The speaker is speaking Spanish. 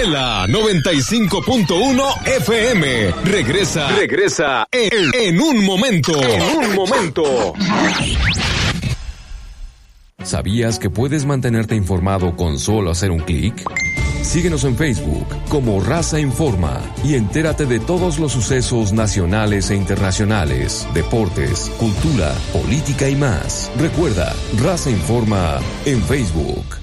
Candela 95.1 FM. Regresa en un momento. ¿Sabías que puedes mantenerte informado con solo hacer un clic? Síguenos en Facebook como Raza Informa y entérate de todos los sucesos nacionales e internacionales, deportes, cultura, política y más. Recuerda, Raza Informa en Facebook.